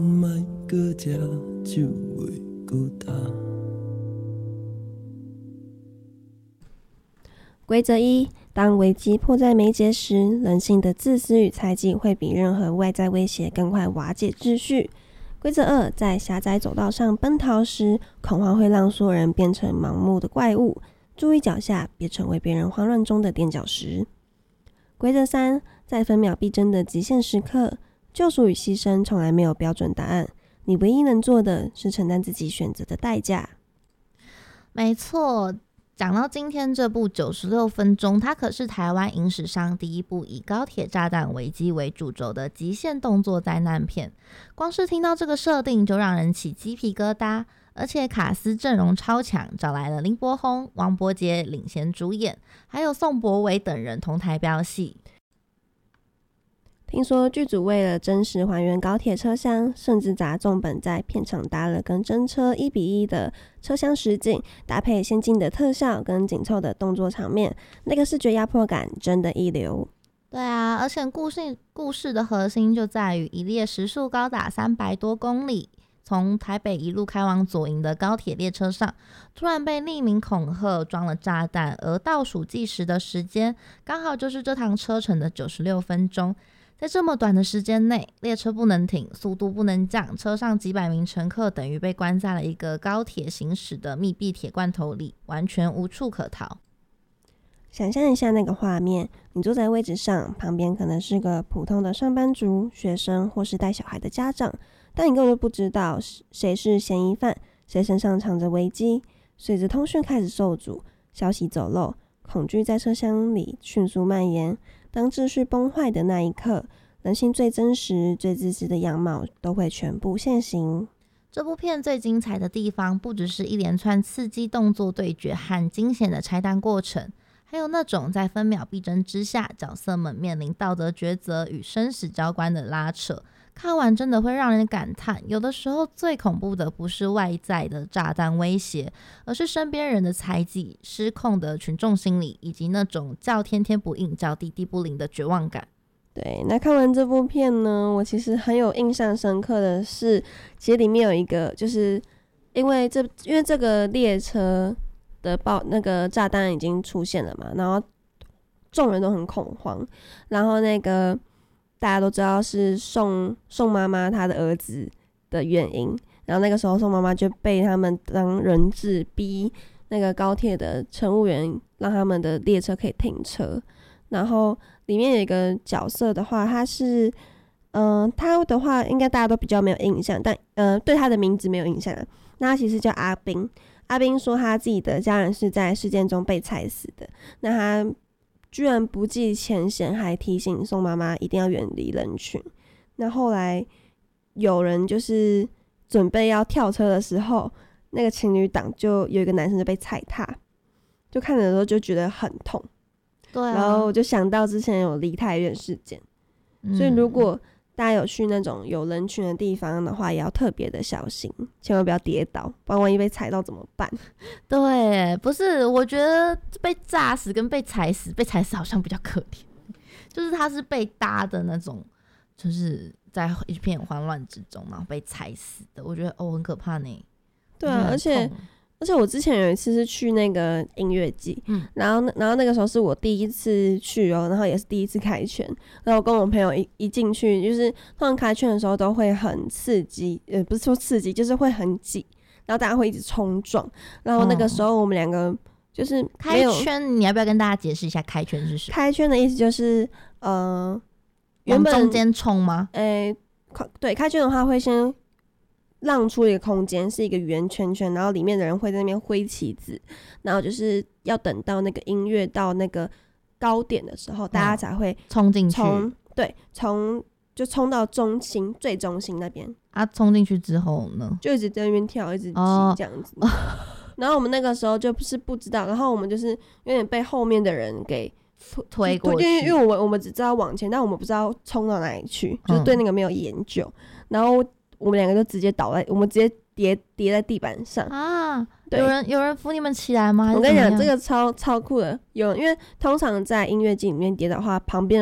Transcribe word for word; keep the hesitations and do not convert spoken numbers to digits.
莫搁吃就袂孤单。 规则一：当危机迫在眉睫时，人性的自私与猜忌会比任何外在威胁更快瓦解秩序。规则二：在狭窄走道上奔逃时，恐慌会让所有人变成盲目的怪物，注意脚下，别成为别人慌乱中的垫脚石。规则三：在分秒必争的极限时刻，救赎与牺牲从来没有标准答案，你唯一能做的是承担自己选择的代价。 没错，讲到今天这部九十六分钟，它可是台湾影史上第一部以高铁炸弹危机为主轴的极限动作灾难片。光是听到这个设定就让人起鸡皮疙瘩，而且卡司阵容超强，找来了林柏宏、王柏杰领衔主演，还有宋柏伟等人同台飙戏。 听说剧组为了真实还原高铁车厢，甚至砸重本在片场搭了跟真车一比一的车厢实景，搭配先进的特效跟紧凑的动作场面，那个视觉压迫感真的一流。 对啊，而且故事故事的核心就在于一列时速高达三百多公里，从台北一路开往左营的高铁列车上，突然被匿名恐吓装了炸弹，而倒数计时的时间刚好就是这趟车程的九十六分钟。在这么短的时间内，列车不能停，速度不能降，车上几百名乘客等于被关在了一个高铁行驶的密闭铁罐头里，完全无处可逃。 想象一下那个画面，你坐在位置上，旁边可能是个普通的上班族、学生或是带小孩的家长，但你根本就不知道谁是嫌疑犯，谁身上藏着危机。随着通讯开始受阻，消息走漏，恐惧在车厢里迅速蔓延。当秩序崩坏的那一刻，人性最真实、最自私的样貌都会全部现形。 这部片最精彩的地方，不只是一连串刺激动作对决和惊险的拆弹过程，还有那种在分秒必争之下，角色们面临道德抉择与生死交关的拉扯。看完真的会让人感叹，有的时候最恐怖的不是外在的炸弹威胁，而是身边人的猜忌、失控的群众心理，以及那种叫天天不应、叫地地不灵的绝望感。 对，那看完这部片呢，我其实很有印象深刻的是，其实里面有一个，就是因为这因为这个列车的爆那个炸弹已经出现了嘛，然后众人都很恐慌，然后那个大家都知道是宋宋妈妈她的儿子的原因，然后那个时候宋妈妈就被他们当人质逼那个高铁的乘务员让他们的列车可以停车，然后里面有一个角色的话，他是嗯、呃，他的话应该大家都比较没有印象，但呃对他的名字没有印象，那他其实叫阿斌。阿斌说他自己的家人是在事件中被踩死的，那他居然不计前嫌，还提醒宋妈妈一定要远离人群。那后来有人就是准备要跳车的时候，那个情侣档就有一个男生就被踩踏，就看的时候就觉得很痛。 对啊， 然后我就想到之前有梨泰院事件、嗯，所以如果大家有去那种有人群的地方的话，也要特别的小心，千万不要跌倒，不然万一被踩到怎么办？ 对，不是，我觉得被炸死跟被踩死，被踩死好像比较可怜，就是他是被搭的那种，就是在一片慌乱之中，然后被踩死的，我觉得哦很可怕呢。 对啊，而且而且我之前有一次是去那个音乐季、嗯，然后然后那个时候是我第一次去哦，然后也是第一次开圈，然后我跟我朋友一一进去，就是通常开圈的时候都会很刺激，呃，不是说刺激，就是会很挤，然后大家会一直冲撞，然后那个时候我们两个就是开圈，你要不要跟大家解释一下开圈是什么？ 开圈的意思就是呃，原本往中间冲吗？ 诶、欸，对，开圈的话会先让出一个空间，是一个圆圈圈，然后里面的人会在那边挥旗子，然后就是要等到那个音乐到那个高点的时候，大家才会冲进去。 对，冲就冲到中心最中心那边。 啊，冲进去之后呢， 就一直在那边跳，一直挤这样子。哦、然后我们那个时候就是不知道，然后我们就是有点被后面的人给推过去， 因为因为我们我们只知道往前，但我们不知道冲到哪里去，就是对那个没有研究。嗯、然后我们两个就直接倒在，我们直接跌跌在地板上啊！有人有人扶你们起来吗？ 我跟你讲，这个超超酷的，有因为通常在音乐季里面跌倒的话，旁边